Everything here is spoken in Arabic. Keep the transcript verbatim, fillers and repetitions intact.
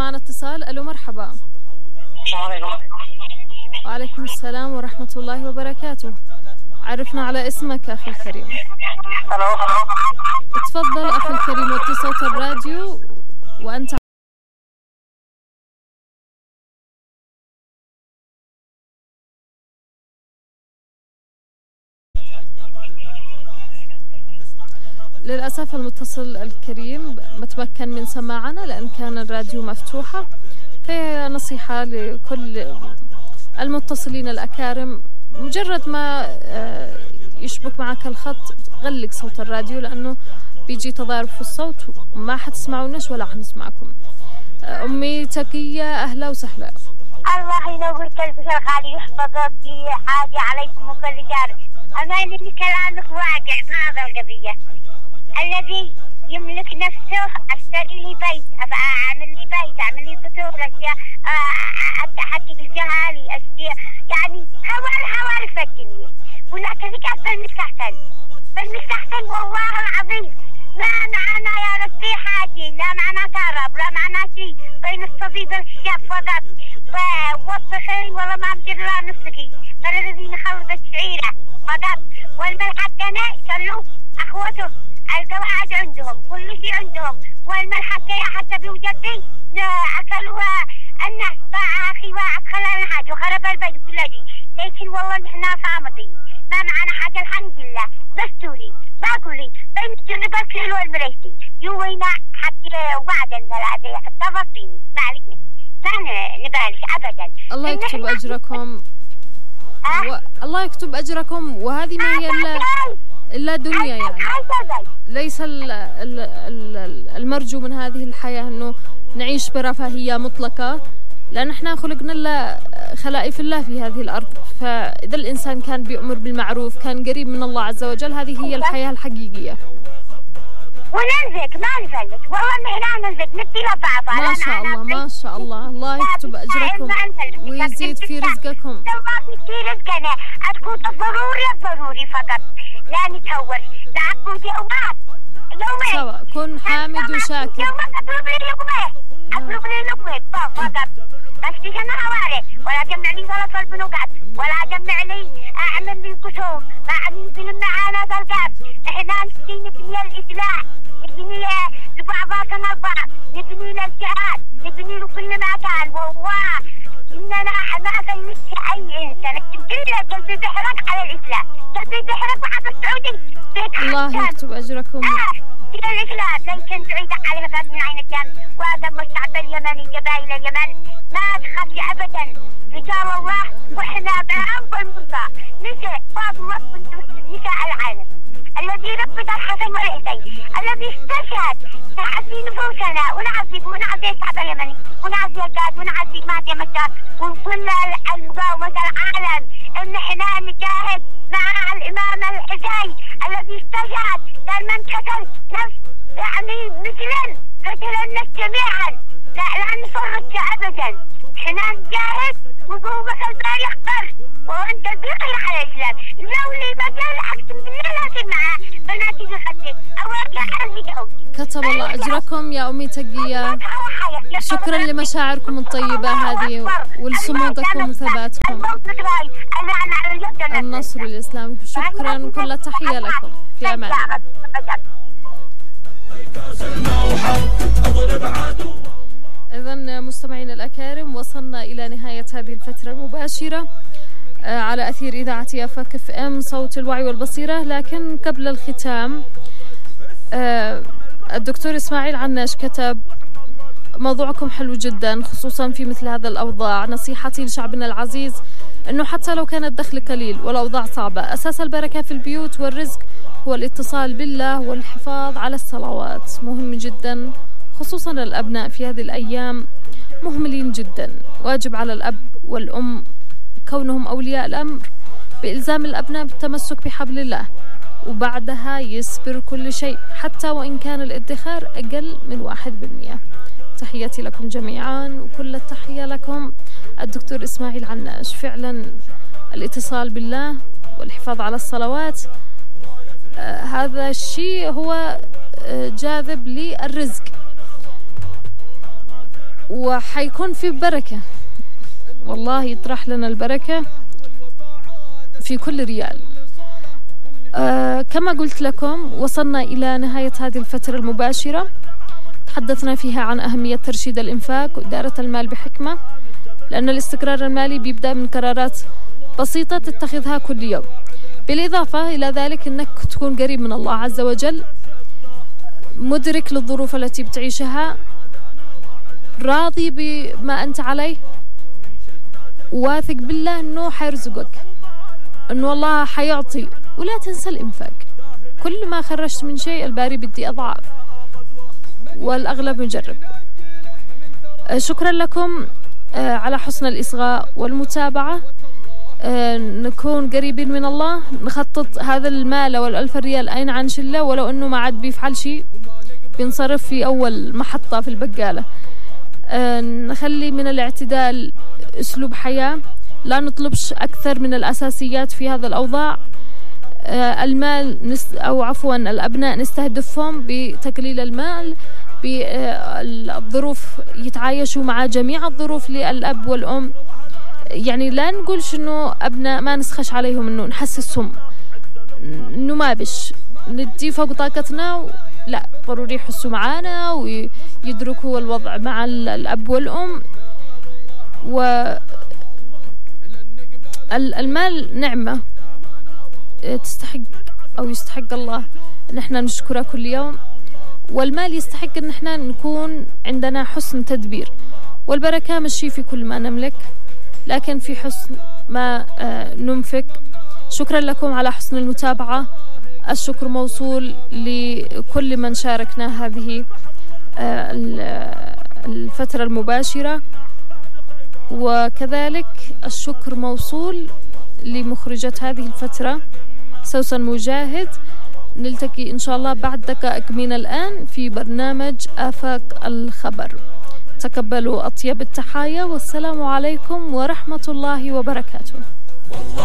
معنا اتصال. ألو مرحبا. السلام عليكم. وعليكم السلام ورحمة الله وبركاته. عرفنا على اسمك أخي الكريم. ألو. تفضل أخي الكريم، وطي صوت الراديو وأنت. للأسف المتصل الكريم ما تمكن من سماعنا لأن كان الراديو مفتوحة. فهي نصيحة لكل المتصلين الأكارم، مجرد ما يشبك معك الخط غلق صوت الراديو لأنه بيجي تضارب في الصوت وما حتسمعوناش ولا حنسمعكم. أمي تقية، أهلا وسهلا. الله ينور كلبك الغالي، يحفظك حاجة عليكم وكل شهر. أمان اللي كلامك واقع في هذا القضية. الذي يملك نفسه اشتري لي بيت، اعمل لي بيت، اعمل لي قصور، اشياء احقق الجهالي، اشياء يعني هوال هوال فكني. ولكن كيف بالمستحسن بالمستحسن والله العظيم ما معنا يا ربي حاجة، لا معنا كهرب لا معنا شيء، بين الصديق الشاف فقط والطحين والله ما مدير لها نفسكي غير الذين خلط الشعيرة فقط. والملح التاني شلوا اخوته القواعد عندهم، كل شيء عندهم، والملحقة حتى بوجدتي أكلوها الناس باعها أخي وأدخلها الحاج وخرب البيت كل شيء. لكن والله نحن صامدين ما معنا حاجة الحمد لله، مستورين باكلي بين الجنب الكيلو والمريتي يوينا حتى وعدا ثلاثة حتى فصيني ما عليك ما نبالش أبدا. الله يكتب أجركم. و... الله يكتب أجركم، وهذه ما هي إلا إلا دنيا يعني. ليس المرجو من هذه الحياة أنه نعيش برفاهية مطلقة، لأن احنا خلقنا الله خلائف الله في هذه الأرض. فإذا الإنسان كان بيأمر بالمعروف كان قريب من الله عز وجل، هذه هي الحياة الحقيقية. وننزك ما نفلت والله نحن ننزك نبتي لفافة. ما شاء الله ما شاء الله. الله يكتب أجركم ويزيد في رزقكم. الله في رزقنا. أتكون الضروري الضروري فقط، لا نتهور لا أكون جوات يومين سوا. كن حامد وشاكر. يوم أطلب لي لقمة أطلب لي لقمة فقط، بس تيجي أنا هواري ولا جمع لي ثلاث البنوكات ولا جمع لي أعمل لي قصور ما عمي في المعاناة ذلك. إحنا نبني نبني الإسلام، نبني لبعضاتنا البعض، نبني للجهاد، نبني لكل مكان. والله إننا ما فلتش أي إنسان كثير قلبي بيحرق على الإسلام، قلبي بيحرق على السعودي. الله يكتب أجركم. آه إلى الإسلام لكن تعيد عليها فات من عينك كان. وهذا الشعب اليمني قبائل اليمن ما تخفي أبدا رجال الله، وإحنا بأفضل منطقة نساء فاطمة بنت نساء العالم الذي ربط الحسن والحسين الذي استشهد نعزي نفوسنا ونعزي ونعزي الشعب اليمني ونعزي الجاد ونعزي مهدي مشار وكل المقاومة العالم إن إحنا نجاهد مع الإمام الحسين الذي استشهد. قال من قتل نفس يعني مثلا قتل الناس جميعا، لا لا نفرط أبدا. إحنا نجاهد وقومك الباري اختار وأنت بقي على الإسلام. لو لي مجال أقسم بالله لازم معاه بناتي بخطي أورجع قلبي جوزي. كتب الله أجركم يا أمي تقية. شكرا لمشاعركم الطيبة هذه ولصمودكم وثباتكم. النصر الإسلامي. شكرا وكل تحية لكم. في أمان. إذن مستمعين الأكارم وصلنا إلى نهاية هذه الفترة المباشرة على أثير إذاعة يافا اف ام صوت الوعي والبصيرة. لكن قبل الختام الدكتور إسماعيل عناش كتب: موضوعكم حلو جدا خصوصا في مثل هذا الأوضاع. نصيحتي لشعبنا العزيز أنه حتى لو كان الدخل قليل والأوضاع صعبة، أساس البركة في البيوت والرزق هو الاتصال بالله والحفاظ على الصلوات. مهم جدا خصوصا الأبناء في هذه الأيام مهملين جدا. واجب على الأب والأم كونهم أولياء الأمر بإلزام الأبناء بالتمسك بحبل الله، وبعدها يصبر كل شيء حتى وإن كان الادخار أقل من واحد بالمئة. تحياتي لكم جميعا وكل التحية لكم الدكتور إسماعيل عناش. فعلا الاتصال بالله والحفاظ على الصلوات آه هذا الشيء هو آه جاذب للرزق. وحيكون في بركة، والله يطرح لنا البركة في كل ريال. آه كما قلت لكم، وصلنا إلى نهاية هذه الفترة المباشرة، تحدثنا فيها عن أهمية ترشيد الإنفاق وإدارة المال بحكمة، لأن الاستقرار المالي بيبدأ من قرارات بسيطة تتخذها كل يوم. بالإضافة إلى ذلك أنك تكون قريب من الله عز وجل، مدرك للظروف التي بتعيشها، راضي بما أنت عليه، واثق بالله أنه حيرزقك، أنه الله حيعطي. ولا تنسى الإنفاق، كل ما خرجت من شيء الباري بدي أضعاف، والأغلب مجرب. شكرا لكم على حسن الإصغاء والمتابعة. نكون قريبين من الله، نخطط هذا المال والألف ريال أين عن شلة، ولو أنه ما عاد بيفعل شيء بنصرف في أول محطة في البقالة. نخلي من الاعتدال أسلوب حياة، لا نطلبش أكثر من الأساسيات في هذا الأوضاع. المال نس أو عفوا الأبناء نستهدفهم بتقليل المال، بالظروف يتعايشوا مع جميع الظروف للأب والأم. يعني لا نقولش إنه أبناء ما نسخش عليهم، إنه نحسسهم إنه ما بش ندي فوق طاقتنا و... لا، ضروري يحسوا معانا ويدركوا الوضع مع الأب والأم. والمال نعمة تستحق أو يستحق الله إن احنا نشكره كل يوم، والمال يستحق إن احنا نكون عندنا حسن تدبير. والبركة مش شيء في كل ما نملك، لكن في حسن ما ننفق. شكرا لكم على حسن المتابعة. الشكر موصول لكل من شاركنا هذه الفترة المباشرة، وكذلك الشكر موصول لمخرجة هذه الفترة سوسن مجاهد. نلتقي إن شاء الله بعد دقائق من الآن في برنامج آفاق الخبر. تقبلوا أطيب التحايا، والسلام عليكم ورحمة الله وبركاته.